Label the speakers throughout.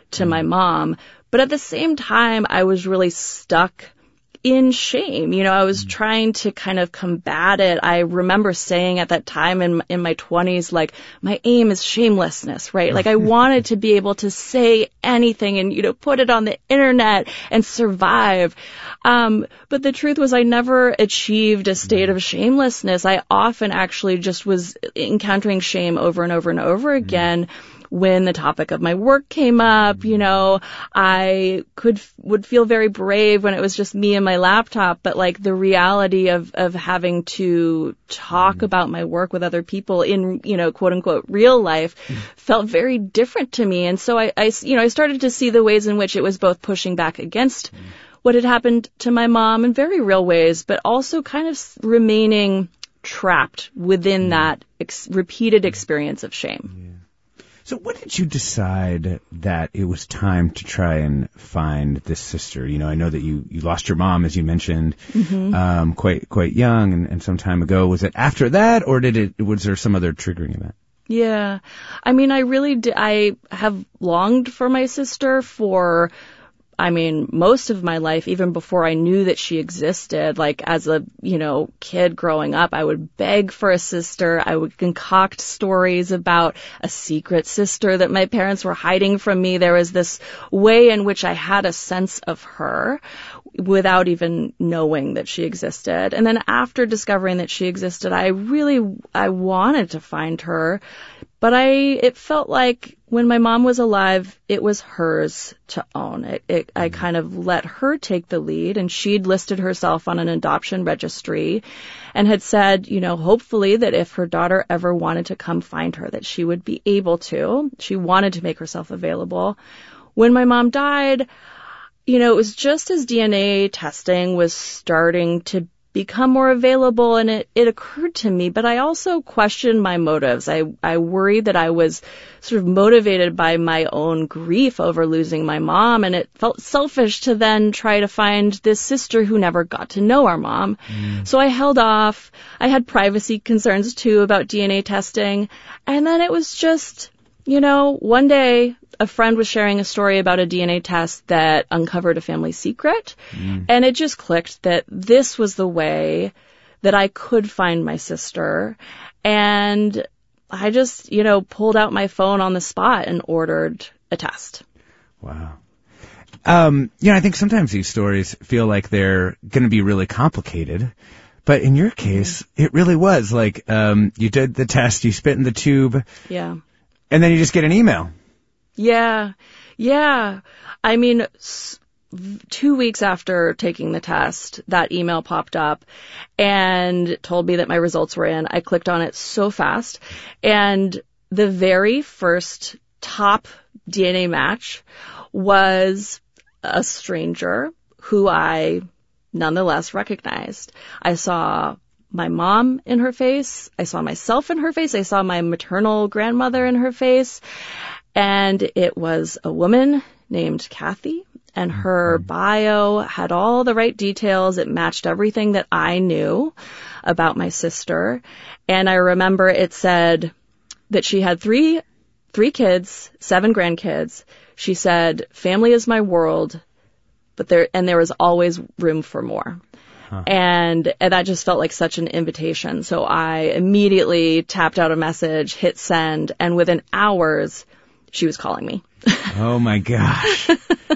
Speaker 1: to my mom. But at the same time, I was really stuck in shame. I was trying to kind of combat it. I remember saying at that time in my 20s, like, my aim is shamelessness, right? Like, I wanted to be able to say anything and, put it on the internet and survive. But the truth was I never achieved a state of shamelessness. I often actually just was encountering shame over and over and over again. When the topic of my work came up, I would feel very brave when it was just me and my laptop, but like the reality of having to talk about my work with other people in, quote unquote real life felt very different to me. And so I started to see the ways in which it was both pushing back against what had happened to my mom in very real ways, but also kind of remaining trapped within that repeated experience of shame.
Speaker 2: Yeah. So when did you decide that it was time to try and find this sister? I know that you lost your mom, as you mentioned, quite young and some time ago. Was it after that, or was there some other triggering event?
Speaker 1: Yeah. I mean, I really did. I have longed for my sister for, most of my life, even before I knew that she existed. Like, as a, kid growing up, I would beg for a sister. I would concoct stories about a secret sister that my parents were hiding from me. There was this way in which I had a sense of her without even knowing that she existed. And then after discovering that she existed, I wanted to find her. But it felt like when my mom was alive, it was hers to own. I kind of let her take the lead, and she'd listed herself on an adoption registry and had said, hopefully that if her daughter ever wanted to come find her, that she would be able to. She wanted to make herself available. When my mom died, it was just as DNA testing was starting to become more available, and it occurred to me, but I also questioned my motives. I worried that I was sort of motivated by my own grief over losing my mom, and it felt selfish to then try to find this sister who never got to know our mom. So I held off. I had privacy concerns too about DNA testing, and then it was just, one day a friend was sharing a story about a DNA test that uncovered a family secret. And it just clicked that this was the way that I could find my sister. And I just, pulled out my phone on the spot and ordered a test.
Speaker 2: Wow. I think sometimes these stories feel like they're going to be really complicated. But in your case, it really was like, you did the test, you spit in the tube.
Speaker 1: Yeah.
Speaker 2: And then you just get an email.
Speaker 1: Yeah. 2 weeks after taking the test, that email popped up and told me that my results were in. I clicked on it so fast. And the very first top DNA match was a stranger who I nonetheless recognized. I saw my mom in her face. I saw myself in her face. I saw my maternal grandmother in her face. And it was a woman named Kathy, and her bio had all the right details. It matched everything that I knew about my sister. And I remember it said that she had three kids, 7 grandkids. She said, "Family is my world, but there was always room for more." And that just felt like such an invitation. So I immediately tapped out a message, hit send, and within hours, she was calling me.
Speaker 2: Oh my gosh.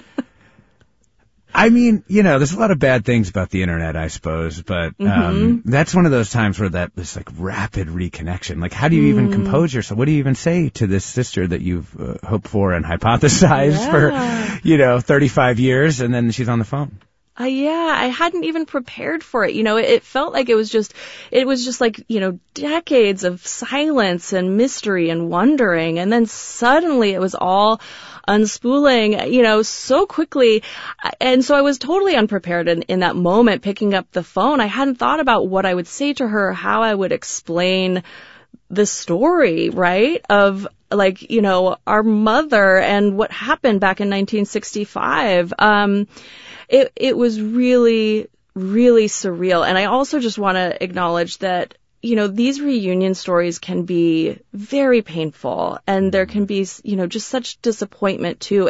Speaker 2: There's a lot of bad things about the internet, I suppose, but that's one of those times where this like rapid reconnection. Like, how do you even compose yourself? What do you even say to this sister that you've hoped for and hypothesized for, 35 years, and then she's on the phone?
Speaker 1: I hadn't even prepared for it. It felt like it was just like, decades of silence and mystery and wondering. And then suddenly it was all unspooling, so quickly. And so I was totally unprepared in that moment, picking up the phone. I hadn't thought about what I would say to her, how I would explain the story, right? Of our mother and what happened back in 1965. It was really, really surreal. And I also just want to acknowledge that, these reunion stories can be very painful, and there can be, just such disappointment too.